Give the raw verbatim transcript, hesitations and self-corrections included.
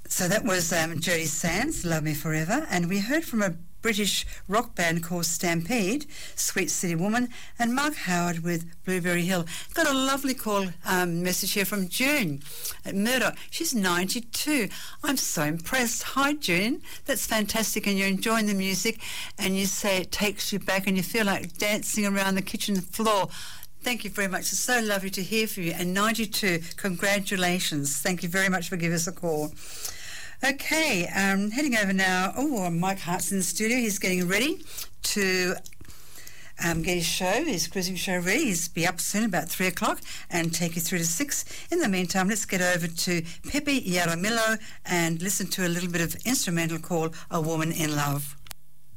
So that was um, Jody Sands, Love Me Forever, and we heard from a British rock band called Stampede, Sweet City Woman, and Mark Howard with Blueberry Hill. Got a lovely call um, message here from June at Murdoch. She's ninety-two. I'm so impressed. Hi, June. That's fantastic, and you're enjoying the music, and you say it takes you back, and you feel like dancing around the kitchen floor. Thank you very much. It's so lovely to hear from you. And ninety-two, congratulations. Thank you very much for giving us a call. Okay, um, heading over now. Oh, Mike Hart's in the studio. He's getting ready to um, get his show, his cruising show ready. He's be up soon, about three o'clock, and take you through to six. In the meantime, let's get over to Pepe Yaramillo and listen to a little bit of instrumental called A Woman in Love.